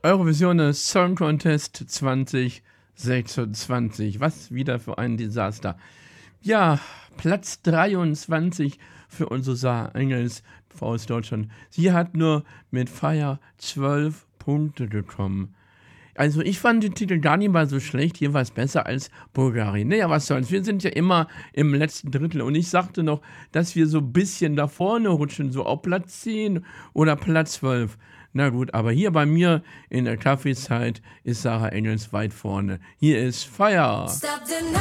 Eurovision Song Contest 2026. Was wieder für ein Desaster. Ja, Platz 23 für unsere Sarah Engels aus Deutschland. Sie hat nur mit Fire 12 Punkte bekommen. Also ich fand den Titel gar nicht mal so schlecht. Hier war es besser als Bulgarien. Naja, was soll's. Wir sind ja immer im letzten Drittel. Und ich sagte noch, dass wir so ein bisschen da vorne rutschen. So auf Platz 10 oder Platz 12. Na gut, aber hier bei mir in der Kaffeezeit ist Sarah Engels weit vorne. Hier ist Fire.